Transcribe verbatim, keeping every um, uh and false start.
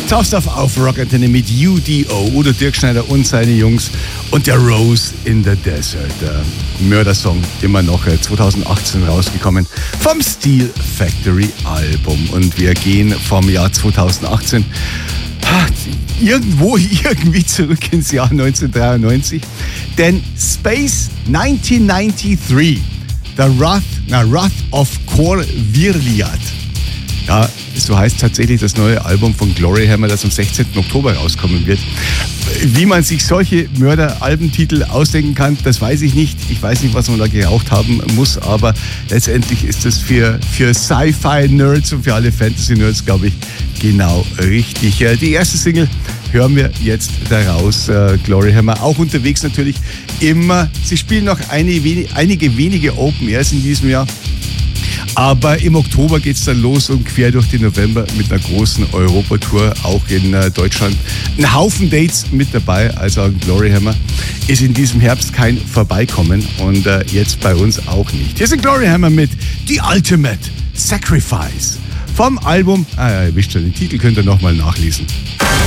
Tough Stuff auf Rock Antenne mit U D O, Udo Dirkschneider und seine Jungs und der Rose in the Desert. Der Mördersong, immer noch zwanzig achtzehn rausgekommen vom Steel Factory Album. Und wir gehen vom Jahr zwanzig achtzehn irgendwo irgendwie zurück ins Jahr neunzehnhundertdreiundneunzig. Denn Space neunzehnhundertdreiundneunzig, The Wrath, na, Wrath of Kor Virliat. Ja, so heißt tatsächlich das neue Album von Gloryhammer, das am sechzehnten Oktober rauskommen wird. Wie man sich solche Mörder-Albentitel ausdenken kann, das weiß ich nicht. Ich weiß nicht, was man da geraucht haben muss, aber letztendlich ist das für, für Sci-Fi-Nerds und für alle Fantasy-Nerds, glaube ich, genau richtig. Die erste Single hören wir jetzt daraus, äh, Gloryhammer. Auch unterwegs natürlich immer. Sie spielen noch einige, einige wenige Open Airs in diesem Jahr. Aber im Oktober geht es dann los und quer durch den November mit einer großen Europatour, auch in äh, Deutschland. Ein Haufen Dates mit dabei, also Gloryhammer ist in diesem Herbst kein Vorbeikommen und äh, jetzt bei uns auch nicht. Hier sind Gloryhammer mit The Ultimate Sacrifice vom Album, ah, ihr wisst schon, den Titel könnt ihr nochmal nachlesen.